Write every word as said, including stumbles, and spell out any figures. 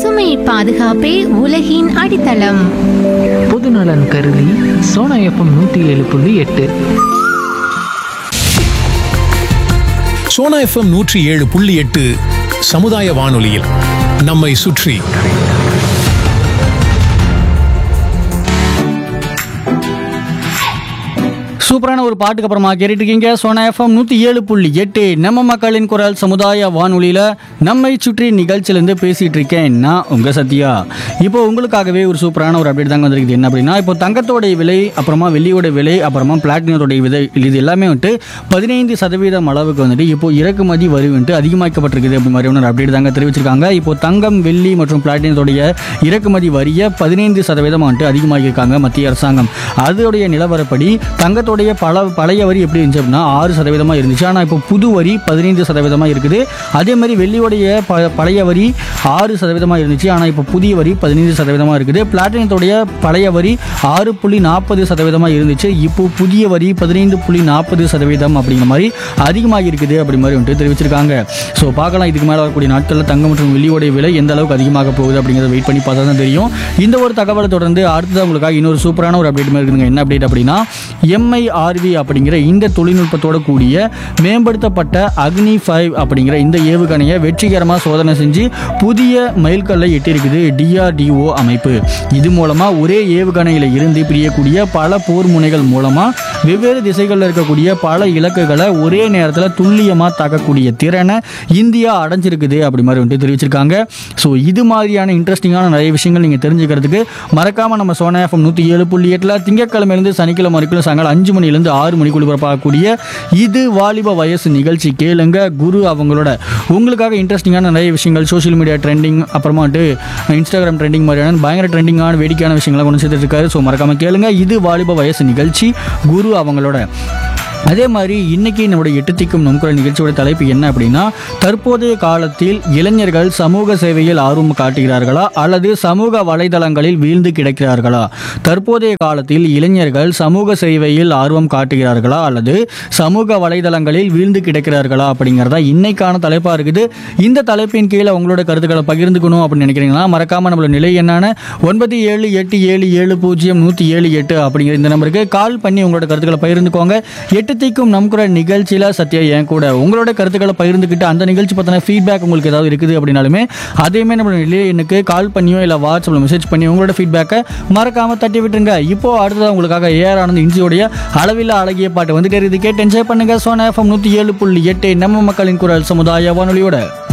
பசுமை பாதுகாப்பே உலகின் அடித்தளம். பொதுநலன் கருதி சோனா எஃப்எம் நூற்றி ஏழு புள்ளி எட்டு. சோனா எஃப்எம் நூற்றி ஏழு புள்ளி எட்டு சமுதாய வானொலியில் நம்மை சுற்றி. சூப்பரான ஒரு பாட்டுக்கு அப்புறமா கேட்டுட்டு இருக்கீங்க சோனா எஃப்எம் நூற்றி ஏழு புள்ளி எட்டு நம்ம மக்களின் குரல் சமுதாய வானொலியில் நம்மை சுற்றி நிகழ்ச்சியிலேருந்து பேசிகிட்டு இருக்கேன் நான் உங்கள் சத்யா. இப்போ உங்களுக்காகவே ஒரு சூப்பரான ஒரு அப்டேட் தாங்க வந்திருக்குது. என்ன அப்படின்னா, இப்போ தங்கத்தோடைய விலை, அப்புறமா வெள்ளியோட விலை, அப்புறமா பிளாட்டினத்தோடைய விலை, இது எல்லாமே வந்துட்டு பதினைந்து சதவீதம் அளவுக்கு வந்துட்டு இப்போ இறக்குமதி வரி வந்துட்டு அதிகமாக்கப்பட்டிருக்குது அப்படி மாதிரி ஒரு அப்டேட் தாங்க தெரிவிச்சிருக்காங்க. இப்போ தங்கம், வெள்ளி மற்றும் பிளாட்டினத்தோடைய இறக்குமதி வரியை பதினைந்து சதவீதம் வந்துட்டு அதிகமாகியிருக்காங்க மத்திய அரசாங்கம். அதோடைய நிலவரப்படி தங்கத்தோட பல பழைய வரி எப்படி இருந்துச்சு அப்படின்னா ஆறு சதவீதமாக இருந்துச்சு. ஆனால் இப்போ புது வரி பதினைந்து சதவீதமாக இருக்குது. அதே மாதிரி வெள்ளியோடைய ப பழைய வரி ஆறு சதவீதமாக இருந்துச்சு. ஆனால் இப்போ புதிய வரி பதினைந்து சதவீதமாக இருக்குது. பிளாட்டினத்தோடைய பழைய வரி ஆறு புள்ளி நாற்பது சதவீதமாக இருந்துச்சு. இப்போ புதிய வரி பதினைந்து புள்ளி நாற்பது சதவீதம் அப்படிங்கிற மாதிரி அதிகமாக இருக்குது அப்படி மாதிரி வந்துட்டு தெரிவிச்சிருக்காங்க. ஸோ பார்க்கலாம், இதுக்கு மேலே வரக்கூடிய நாட்களில் தங்கம் மற்றும் வெள்ளியோடைய விலை எந்த அளவுக்கு அதிகமாக போகுது அப்படிங்கிறத வெயிட் பண்ணி பார்த்தா தான் தெரியும். இந்த ஒரு தகவலை தொடர்ந்து அடுத்தது உங்களுக்காக இன்னொரு சூப்பரான ஒரு அப்டேட் இருக்குதுங்க. என்ன அப்டேட் அப்படின்னா, எம்ஐ ஆர்வி அப்படிங்கிற இந்த தொழில்நுட்பத்தோட கூடிய மேம்படுத்தப்பட்ட அக்னி ஃபைவ் அப்படிங்கிற இந்த ஏவுகணையை வெற்றிகரமாக சோதனை செஞ்சு புதிய மைல்கல்லை எட்டியிருக்குது டிஆர்டிஓ அமைப்பு. இது மூலமா ஒரே ஏவுகணையில் இருந்து பிரியக்கூடிய பல போர் முனைகள் மூலமா வெவ்வேறு திசைகளில் இருக்கக்கூடிய பல இலக்குகளை ஒரே நேரத்தில் துல்லியமாக தாக்கக்கூடிய திறனை இந்தியா அடைஞ்சிருக்குது அப்படி மாதிரி வந்துட்டு தெரிவிச்சிருக்காங்க. ஸோ இது மாதிரியான இன்ட்ரெஸ்டிங்கான நிறைய விஷயங்கள் நீங்கள் தெரிஞ்சுக்கிறதுக்கு மறக்காம நம்ம சோனா எஃப்எம் நூற்றி ஏழு புள்ளி எட்டில் திங்கட்கிழமையிலிருந்து சனிக்கிழமை வரைக்கும் சாயங்காலம் அஞ்சு மணிலேருந்து ஆறு மணிக்குள்ள பார்க்கக்கூடிய இது வாலிப வயசு நிகழ்ச்சி கேளுங்க. குரு அவங்களோட உங்களுக்காக இன்ட்ரெஸ்டிங்கான நிறைய விஷயங்கள், சோஷியல் மீடியா ட்ரெண்டிங், அப்புறமா வந்துட்டு இன்ஸ்டாகிராம் ட்ரெண்டிங் மாதிரியான பயங்கர ட்ரெண்டிங்கான வேடிக்கையான விஷயங்களை கொண்டு சேர்த்துட்டு இருக்காரு. ஸோ மறக்காம கேளுங்க, இது வாலிப வயசு நிகழ்ச்சி குரு அவங்களோட. அதே மாதிரி இன்னைக்கு நம்முடைய எட்டு திக்கும் நம் குரல் நிகழ்ச்சியோட தலைப்பு என்ன அப்படின்னா, தற்போதைய காலத்தில் இளைஞர்கள் சமூக சேவையில் ஆர்வம் காட்டுகிறார்களா அல்லது சமூக வலைதளங்களில் வீழ்ந்து கிடக்கிறார்களா? தற்போதைய காலத்தில் இளைஞர்கள் சமூக சேவையில் ஆர்வம் காட்டுகிறார்களா அல்லது சமூக வலைதளங்களில் வீழ்ந்து கிடக்கிறார்களா அப்படிங்கிறதா இன்னைக்கான தலைப்பாக இருக்குது. இந்த தலைப்பின் கீழே உங்களோட கருத்துக்களை பகிர்ந்துக்கணும் அப்படின்னு நினைக்கிறீங்களா? மறக்காம நம்மளோட நிலை என்னான ஒன்பது ஏழு எட்டு ஏழு ஏழு பூஜ்ஜியம் நூற்றி ஏழு எட்டு அப்படிங்கிற இந்த நம்பருக்கு கால் பண்ணி உங்களோட கருத்துக்களை பகிர்ந்துக்கோங்க. எட்டு திக்கும் நம் குரல் நிகழ்ச்சியில் சத்யா என் கூட உங்களோட கருத்துக்களை பகிர்ந்துக்கிட்டு அந்த நிகழ்ச்சி பற்றின ஃபீட்பேக் உங்களுக்கு ஏதாவது இருக்குது அப்படின்னாலுமே அதையுமே நம்மளோட நிலையை எனக்கு கால் பண்ணியோ இல்லை வாட்ஸ்அப்பில் மெசேஜ் பண்ணி உங்களோட ஃபீட்பேக்கை மறக்காமல் தட்டி விட்டுருங்க. இப்போ அடுத்தது உங்களுக்காக ஏஆர் ஆனந்த் இன்ஜியோடைய அளவில்லா அழகிய பாட்டு வந்துட்டு இருக்குது. கேட்டு என்ஜாய் பண்ணுங்க. சோனா எஃப்எம் நூற்றி ஏழு புள்ளி எட்டு நம்ம மக்களின் குரல் சமுதாய வானொலியோட.